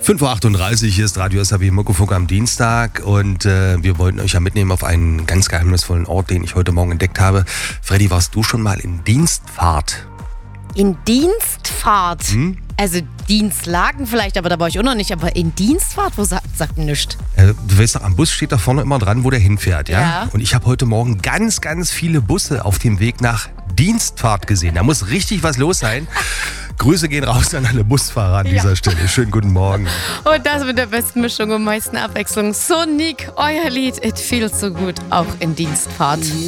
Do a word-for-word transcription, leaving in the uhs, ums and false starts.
fünf Uhr achtunddreißig, hier ist Radio S A B Muckefuck am Dienstag und äh, wir wollten euch ja mitnehmen auf einen ganz geheimnisvollen Ort, den ich heute Morgen entdeckt habe. Freddy, warst du schon mal in Dienstfahrt? In Dienstfahrt? Hm? Also Dienstlagen vielleicht, aber da war ich auch noch nicht. Aber in Dienstfahrt, wo sagt, sagt nichts? Äh, du weißt doch, am Bus steht da vorne immer dran, wo der hinfährt, ja? Ja. Und ich habe heute Morgen ganz, ganz viele Busse auf dem Weg nach Dienstfahrt gesehen. Da muss richtig was los sein. Grüße gehen raus an alle Busfahrer an dieser Ja. Stelle. Schönen guten Morgen. Und das mit der besten Mischung und meisten Abwechslung. Sonic, euer Lied, It Feels So Good, auch in Dienstfahrt.